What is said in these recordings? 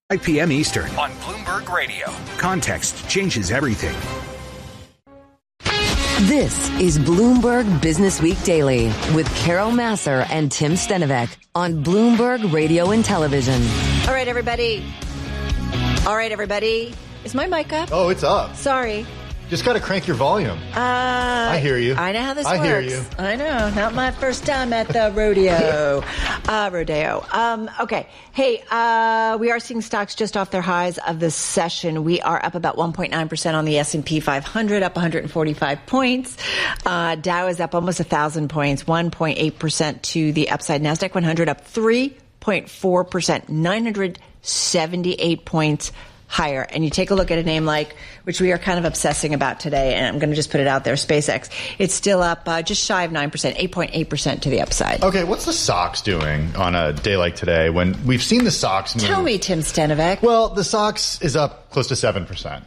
5 p.m. Eastern on Bloomberg Radio. Context changes everything. This is Bloomberg Business Week Daily with Carol Massar and Tim Stenovec on Bloomberg Radio and Television. All right, everybody. Is my mic up? Oh, it's up. Sorry. Just got to crank your volume. I hear you. I know how this works. I hear you. I know. Not my first time at the rodeo. Okay. Hey, we are seeing stocks just off their highs of the session. We are up about 1.9% on the S&P 500, up 145 points. Dow is up almost 1,000 points, 1.8% to the upside. NASDAQ 100 up 3.4%, 978 points higher. And you take a look at a name like, which we are kind of obsessing about today, and I'm going to just put it out there, SpaceX. It's still up just shy of 9%, 8.8% to the upside. Okay, what's the SOX doing on a day like today when we've seen the SOX move? Tell me, Tim Stenovec. Well, the SOX is up close to 7%.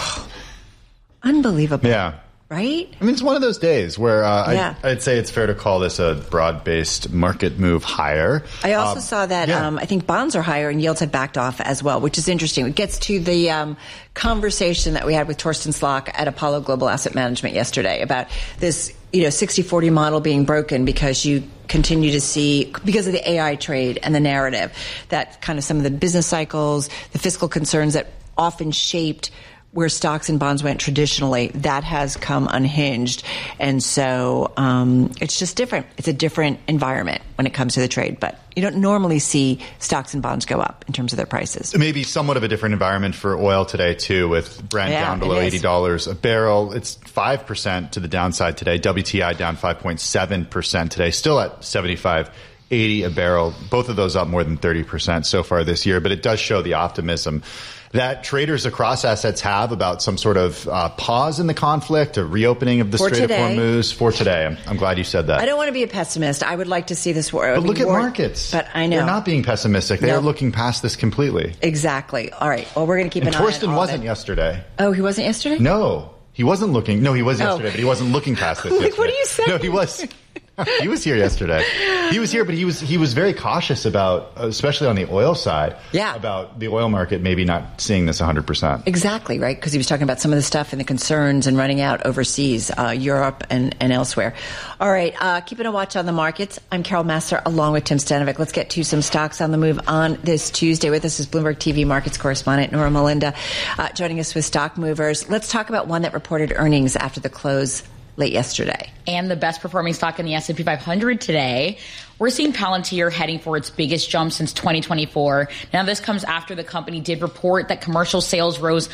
Unbelievable. Yeah. Right? I mean, it's one of those days where I'd say it's fair to call this a broad-based market move higher. I also saw that I think bonds are higher and yields have backed off as well, which is interesting. It gets to the conversation that we had with Torsten Slok at Apollo Global Asset Management yesterday about this 60-40 model being broken because you continue to see, because of the AI trade and the narrative, that kind of some of the business cycles, the fiscal concerns that often shaped where stocks and bonds went traditionally, that has come unhinged. And so it's just different. It's a different environment when it comes to the trade. But you don't normally see stocks and bonds go up in terms of their prices. Maybe somewhat of a different environment for oil today, too, with Brent down below $80 a barrel. It's 5% to the downside today. WTI down 5.7% today, still at $75.80 a barrel. Both of those up more than 30% so far this year. But it does show the optimism that traders across assets have about some sort of pause in the conflict, a reopening of the Strait of Hormuz for today. I'm glad you said that. I don't want to be a pessimist. I would like to see this war. But look at markets. But I know. They're not being pessimistic. They are looking past this completely. Exactly. All right. Well, we're going to keep an eye on Torsten wasn't yesterday. Oh, he wasn't yesterday? No. He wasn't looking. No, he was yesterday, but he wasn't looking past this yesterday. What are you saying? No, he was. He was here yesterday. He was here, but he was very cautious about, especially on the oil side, about the oil market maybe not seeing this 100%. Exactly, right? Because he was talking about some of the stuff and the concerns and running out overseas, Europe and elsewhere. All right, keeping a watch on the markets. I'm Carol Massar along with Tim Stenovec. Let's get to some stocks on the move on this Tuesday. With us is Bloomberg TV markets correspondent Nora Melinda joining us with Stock Movers. Let's talk about one that reported earnings after the close late yesterday. And the best performing stock in the S&P 500 today. We're seeing Palantir heading for its biggest jump since 2024. Now, this comes after the company did report that commercial sales rose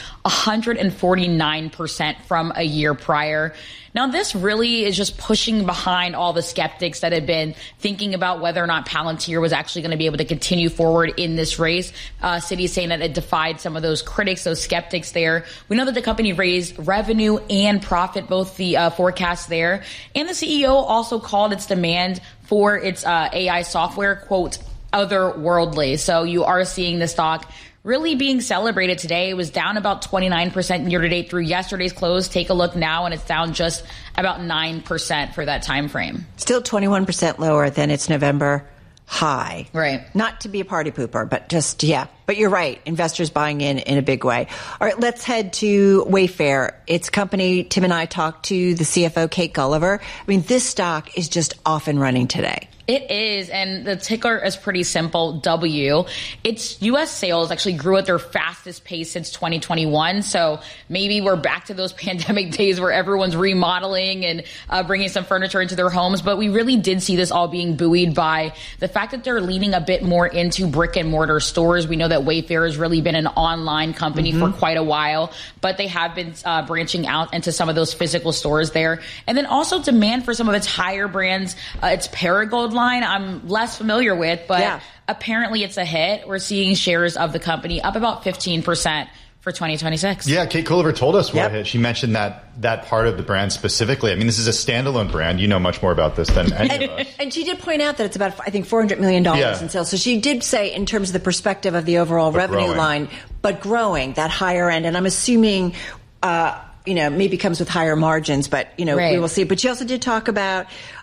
149% from a year prior. Now, this really is just pushing behind all the skeptics that have been thinking about whether or not Palantir was actually going to be able to continue forward in this race. Citi is saying that it defied some of those critics, those skeptics there. We know that the company raised revenue and profit, both the forecasts there. And the CEO also called its demand for its AI software, quote, otherworldly. So you are seeing the stock really being celebrated today. It was down about 29% year to date through yesterday's close. Take a look now, and it's down just about 9% for that time frame. Still 21% lower than its November high. Right. Not to be a party pooper, but just, But you're right. Investors buying in a big way. All right, let's head to Wayfair. Its company, Tim and I talked to the CFO, Kate Gulliver. I mean, this stock is just off and running today. It is, and the ticker is pretty simple, W. Its U.S. sales actually grew at their fastest pace since 2021, so maybe we're back to those pandemic days where everyone's remodeling and bringing some furniture into their homes, but we really did see this all being buoyed by the fact that they're leaning a bit more into brick and mortar stores. We know that Wayfair has really been an online company for quite a while, but they have been branching out into some of those physical stores there. And then also demand for some of its higher brands, its Perigold line I'm less familiar with, but apparently it's a hit. We're seeing shares of the company up about 15% for 2026. Yeah, Kate Gulliver told us what a hit. She mentioned that part of the brand specifically. I mean, this is a standalone brand. You know much more about this than any of us. And she did point out that it's about, I think, $400 million in sales. So she did say, in terms of the perspective of the overall revenue line, but growing, that higher end. And I'm assuming maybe comes with higher margins, but, we will see. But she also did talk about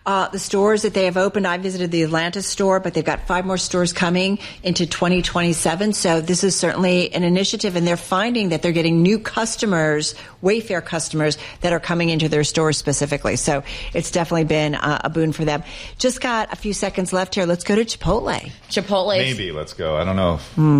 the stores that they have opened. I visited the Atlanta store, but they've got 5 more stores coming into 2027. So this is certainly an initiative, and they're finding that they're getting new customers, Wayfair customers, that are coming into their stores specifically. So it's definitely been a boon for them. Just got a few seconds left here. Let's go to Chipotle. Chipotle. Maybe let's go. I don't know.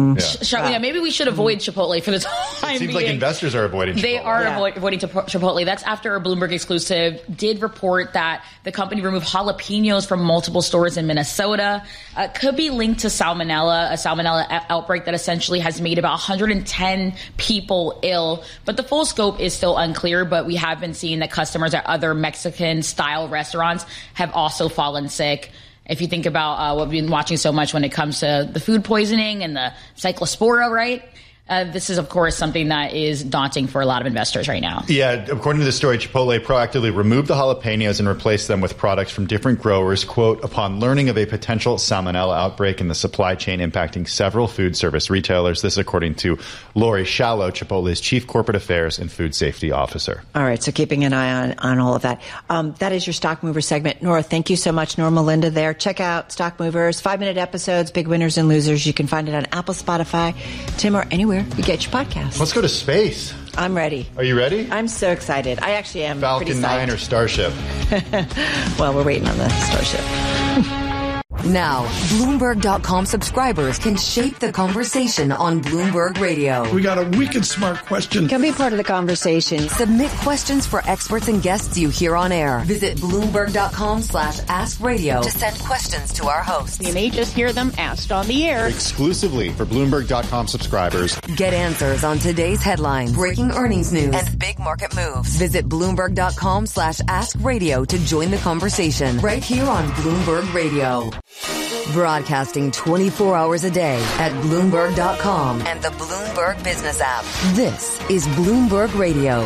Maybe we should avoid Chipotle for the time It seems being. like investors are avoiding Chipotle. They are avoiding Chipotle. That's after a Bloomberg exclusive did report that the company removed jalapenos from multiple stores in Minnesota. Could be linked to salmonella, a salmonella outbreak that essentially has made about 110 people ill. But the full scope is still unclear, but we have been seeing that customers at other Mexican-style restaurants have also fallen sick. If you think about what we've been watching so much when it comes to the food poisoning and the cyclospora, right? This is, of course, something that is daunting for a lot of investors right now. Yeah, according to the story, Chipotle proactively removed the jalapenos and replaced them with products from different growers, quote, upon learning of a potential salmonella outbreak in the supply chain impacting several food service retailers. This according to Lori Shallow, Chipotle's Chief Corporate Affairs and Food Safety Officer. All right, so keeping an eye on all of that. That is your Stock Mover segment. Nora, thank you so much. Nora Melinda there. Check out Stock Movers, 5-minute episodes, big winners and losers. You can find it on Apple, Spotify, Tim, or anywhere you get your podcast. Let's go to space. I'm ready. Are you ready? I'm so excited. I actually am. Falcon 9 or Starship? Well, we're waiting on the Starship. Now, Bloomberg.com subscribers can shape the conversation on Bloomberg Radio. We got a wicked smart question. Can be part of the conversation. Submit questions for experts and guests you hear on air. Visit Bloomberg.com/askradio to send questions to our hosts. You may just hear them asked on the air. Exclusively for Bloomberg.com subscribers. Get answers on today's headlines, breaking earnings news, and big market moves. Visit Bloomberg.com/askradio to join the conversation right here on Bloomberg Radio. Broadcasting 24 hours a day at Bloomberg.com and the Bloomberg Business app. This is Bloomberg Radio.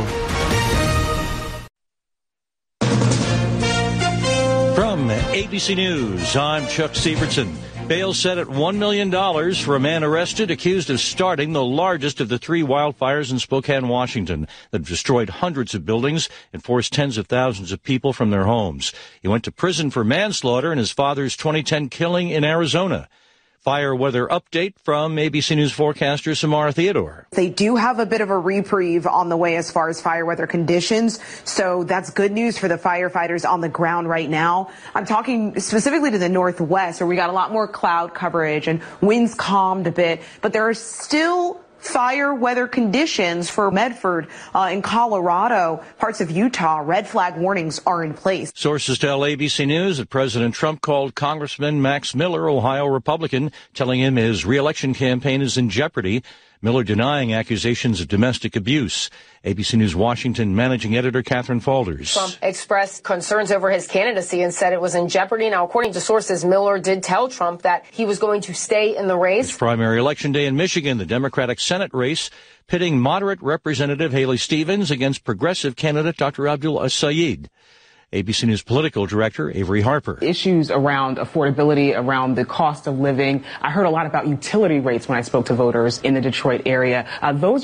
From ABC News, I'm Chuck Sievertson. Bail set at $1 million for a man arrested accused of starting the largest of the 3 wildfires in Spokane, Washington, that have destroyed hundreds of buildings and forced tens of thousands of people from their homes. He went to prison for manslaughter in his father's 2010 killing in Arizona. Fire weather update from ABC News forecaster Samara Theodore. They do have a bit of a reprieve on the way as far as fire weather conditions, so that's good news for the firefighters on the ground right now. I'm talking specifically to the northwest, where we got a lot more cloud coverage and winds calmed a bit, but there are still fire weather conditions for Medford in Colorado, parts of Utah. Red flag warnings are in place. Sources tell ABC News that President Trump called Congressman Max Miller, Ohio Republican, telling him his re-election campaign is in jeopardy. Miller denying accusations of domestic abuse. ABC News Washington managing editor Catherine Falders. Trump expressed concerns over his candidacy and said it was in jeopardy. Now, according to sources, Miller did tell Trump that he was going to stay in the race. It's primary election day in Michigan, the Democratic Senate race, pitting moderate Representative Haley Stevens against progressive candidate Dr. Abdul Sayed. ABC News political director Avery Harper. Issues around affordability, around the cost of living. I heard a lot about utility rates when I spoke to voters in the Detroit area. Those